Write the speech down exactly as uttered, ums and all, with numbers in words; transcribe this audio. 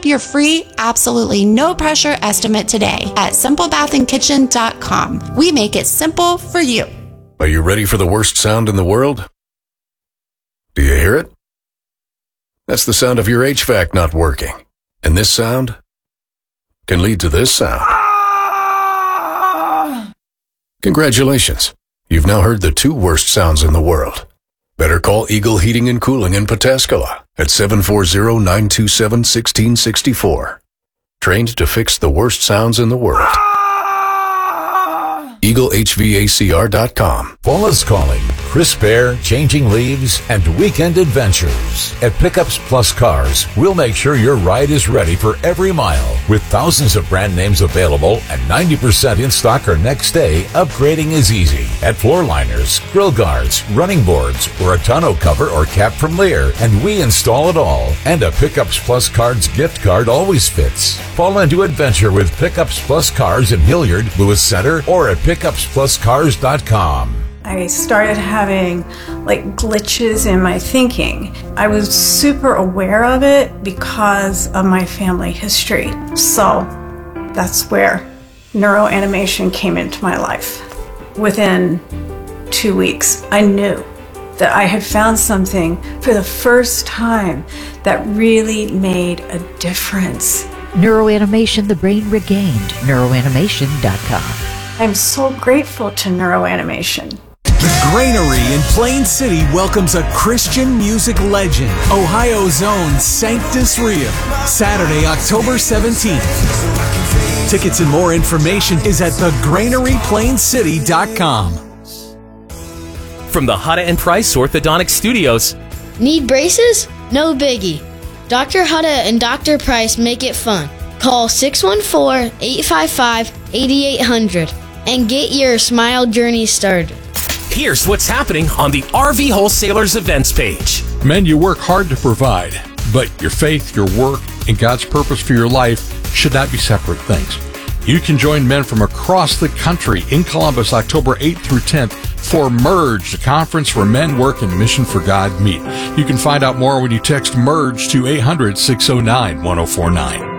up your free, absolutely no pressure estimate today at simple bath and kitchen dot com. We make it simple for you. Are you ready for the worst sound in the world? Do you hear it? That's the sound of your H V A C not working. And this sound can lead to this sound. Congratulations. You've now heard the two worst sounds in the world. Better call Eagle Heating and Cooling in Pataskala at seven four zero, nine two seven, one six six four. Trained to fix the worst sounds in the world. Eagle H V A C R dot com. Fall is calling. Crisp air, changing leaves, and weekend adventures. At Pickups Plus Cars, we'll make sure your ride is ready for every mile. With thousands of brand names available and ninety percent in stock or next day, upgrading is easy. At floor liners, grill guards, running boards, or a tonneau cover or cap from Lear, and we install it all. And a Pickups Plus Cars gift card always fits. Fall into adventure with Pickups Plus Cars in Hilliard, Lewis Center, or at pickups plus cars dot com. I started having like glitches in my thinking. I was super aware of it because of my family history. So that's where neuroanimation came into my life. Within two weeks, I knew that I had found something for the first time that really made a difference. Neuroanimation, the brain regained. neuroanimation dot com. I'm so grateful to neuroanimation. The Granary in Plain City welcomes a Christian music legend, Ohio's own Sanctus Reum, Saturday, October seventeenth. Tickets and more information is at the granary plain city dot com. From the Hutta and Price Orthodontic Studios. Need braces? No biggie. Doctor Hutta and Doctor Price make it fun. Call six one four, eight five five, eight eight zero zero and get your smile journey started. Here's what's happening on the R V Wholesalers events page. Men, you work hard to provide, but your faith, your work, and God's purpose for your life should not be separate things. You can join men from across the country in Columbus, October eighth through tenth for MERGE, the conference where men, work, and mission for God meet. You can find out more when you text MERGE to eight hundred, six oh nine, one oh four nine.